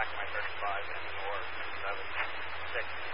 back of my 35 and or 7, 6.